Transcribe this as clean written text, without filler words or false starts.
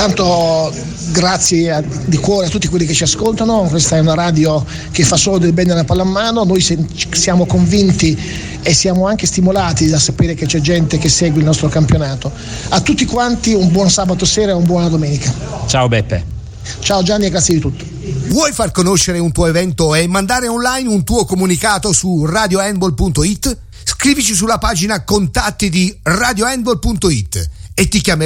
Intanto grazie di cuore a tutti quelli che ci ascoltano. Questa è una radio che fa solo del bene alla pallamano. Noi siamo convinti e siamo anche stimolati da sapere che c'è gente che segue il nostro campionato. A tutti quanti un buon sabato sera e una buona domenica. Ciao Beppe. Ciao Gianni e grazie di tutto. Vuoi far conoscere un tuo evento e mandare online un tuo comunicato su radiohandball.it? Scrivici sulla pagina contatti di radiohandball.it e ti chiameremo